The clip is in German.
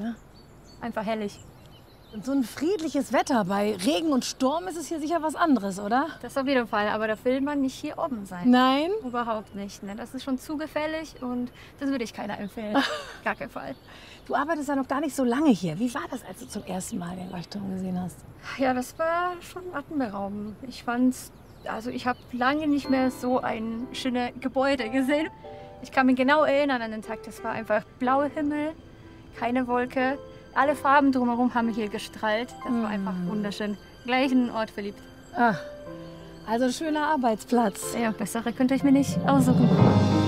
ne? Einfach herrlich. Und so ein friedliches Wetter. Bei Regen und Sturm ist es hier sicher was anderes, oder? Das auf jeden Fall, aber da will man nicht hier oben sein. Nein? Überhaupt nicht. Ne? Das ist schon zu gefährlich und das würde ich keiner empfehlen. Gar keinen Fall. Du arbeitest ja noch gar nicht so lange hier. Wie war das, als du zum ersten Mal den Leuchtturm gesehen hast? Ja, das war schon atemberaubend. Ich fand's, also ich habe lange nicht mehr so ein schönes Gebäude gesehen. Ich kann mich genau erinnern an den Tag. Das war einfach blauer Himmel, keine Wolke. Alle Farben drumherum haben hier gestrahlt. Das war einfach wunderschön. Gleich in den Ort verliebt. Ach, also schöner Arbeitsplatz. Ja, bessere könnte ich mir nicht aussuchen.